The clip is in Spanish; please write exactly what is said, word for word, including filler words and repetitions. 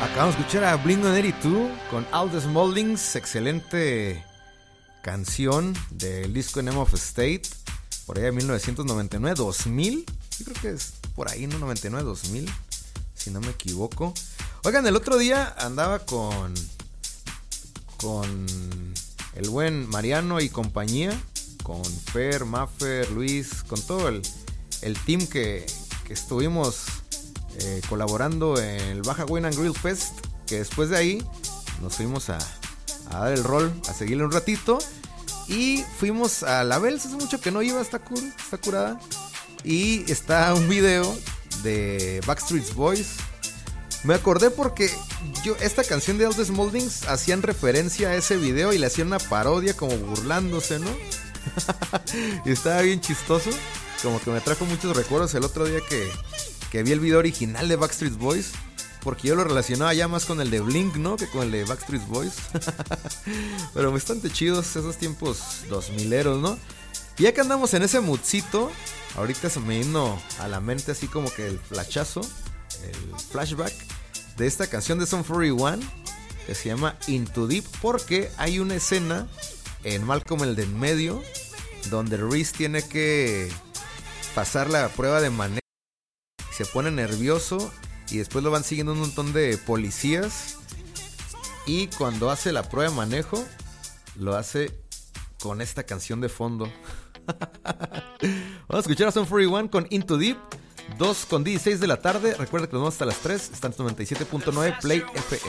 Acabamos de escuchar a Blink ciento ochenta y dos con All the Smallings, excelente canción del disco Name of State, por ahí de mil novecientos noventa y nueve, dos mil, yo creo que es por ahí, ¿no? noventa y nueve, dos mil, si no me equivoco. Oigan, el otro día andaba con con el buen Mariano y compañía, con Fer, Maffer, Luis, con todo el, el team que, que estuvimos eh, colaborando en el Baja Wine and Grill Fest, que después de ahí nos fuimos a, a dar el rol, a seguirle un ratito, y fuimos a la Bells, hace mucho que no iba, está cool, está curada, y está un video de Backstreet Boys. Me acordé porque yo esta canción de All the Smallings hacían referencia a ese video y le hacían una parodia como burlándose, ¿no? Y estaba bien chistoso, como que me trajo muchos recuerdos el otro día que, que vi el video original de Backstreet Boys, porque yo lo relacionaba ya más con el de Blink, ¿no? Que con el de Backstreet Boys. Pero bastante chidos esos tiempos dos mileros, ¿no? Y ya que andamos en ese moodcito, ahorita se me vino a la mente así como que el flashazo, el flashback de esta canción de Sum cuarenta y uno que se llama Into Deep, porque hay una escena en Malcolm el de en medio donde Reese tiene que pasar la prueba de manejo, se pone nervioso y después lo van siguiendo un montón de policías, y cuando hace la prueba de manejo lo hace con esta canción de fondo. Vamos a escuchar a Sum cuarenta y uno con Into Deep, dos con dieciséis de la tarde. Recuerda que nos vamos hasta las tres. Están noventa y siete punto nueve Play F M.